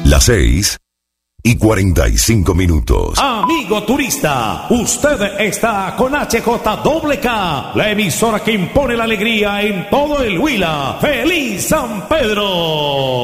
Las 6:45. Amigo turista, usted está con HJWK, la emisora que impone la alegría en todo el Huila. ¡Feliz San Pedro!